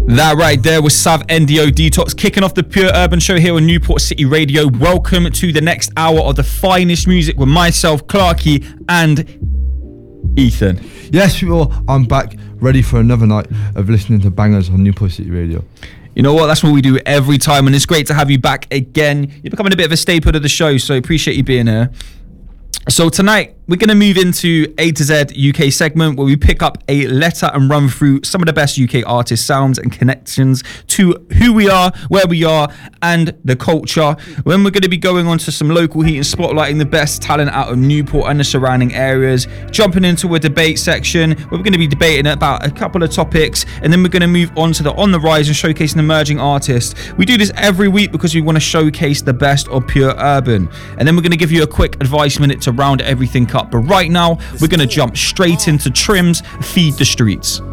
That right there was Sav NDO Detox kicking off the Pure Urban Show here on Newport City Radio. Welcome to the next hour of the finest music with myself, Clarky, and Ethan. Yes, people, I'm back ready for another night of listening to bangers on Newport City Radio. You know what? That's what we do every time, and it's great to have you back again. You're becoming a bit of a staple of the show, so appreciate you being here. So tonight, we're going to move into A to Z UK segment where we pick up a letter and run through some of the best UK artists, sounds and connections to who we are, where we are and the culture. When we're going to be going on to some local heat and spotlighting the best talent out of Newport and the surrounding areas, jumping into a debate section where we're going to be debating about a couple of topics, and then we're going to move on to the On the Rise and showcasing emerging artists. We do this every week because we want to showcase the best of Pure Urban, and then we're going to give you a quick advice minute to round everything up. But right now, we're going to jump straight into Trim's Feed the Streets.